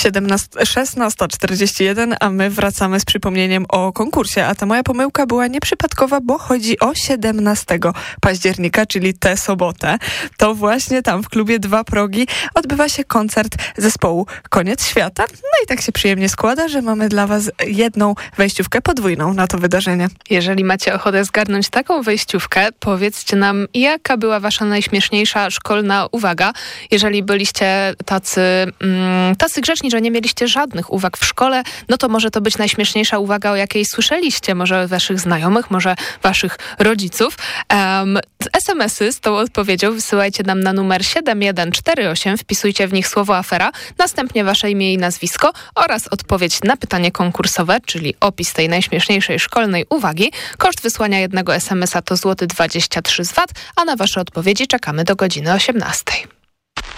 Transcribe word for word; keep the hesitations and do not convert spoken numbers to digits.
szesnasta czterdzieści jeden, a my wracamy z przypomnieniem o konkursie. A ta moja pomyłka była nieprzypadkowa, bo chodzi o siedemnastego października, czyli tę sobotę. To właśnie tam w klubie Dwa Progi odbywa się koncert zespołu Koniec Świata. No i tak się przyjemnie składa, że mamy dla was jedną wejściówkę podwójną na to wydarzenie. Jeżeli macie ochotę zgarnąć taką wejściówkę, powiedzcie nam, jaka była wasza najśmieszniejsza szkolna uwaga. Jeżeli byliście tacy, mm, tacy grzeczni, że nie mieliście żadnych uwag w szkole, no to może to być najśmieszniejsza uwaga, o jakiej słyszeliście. Może waszych znajomych, może waszych rodziców. Um, es em esy z tą odpowiedzią wysyłajcie nam na numer siedem jeden cztery osiem, wpisujcie w nich słowo afera, następnie wasze imię i nazwisko oraz odpowiedź na pytanie konkursowe, czyli opis tej najśmieszniejszej szkolnej uwagi. Koszt wysłania jednego es em esa to złoty dwadzieścia trzy z V A T, a na wasze odpowiedzi czekamy do godziny osiemnastej.